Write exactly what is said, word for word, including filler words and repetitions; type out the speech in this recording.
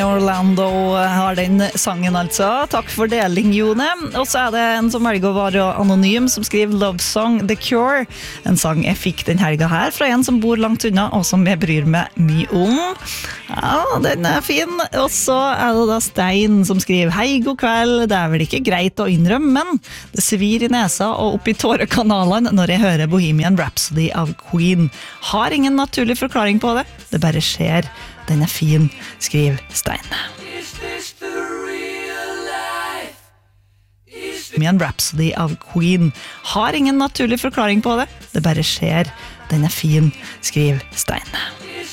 Orlando har den sangen altså. Takk for deling, Jone. Og så er det en som velger å være anonym, som skriver Love Song The Cure. En sang jeg fikk den helga her fra en som bor langt unna, og som jeg bryr meg mye om. Ja, den er fin. Og så er det da Stein som skriver Hei, god kveld. Det er vel ikke greit å innrømme, men det svir i nesa og opp i tårekanalene når jeg hører Bohemian Rhapsody av Queen. Har ingen naturlig forklaring på det. Det bare skjer. Den er fin, skriver Stein. Bohemian Rhapsody av Queen. Har ingen naturlig forklaring på det. Det bare skjer. Den er fin, skriver Stein.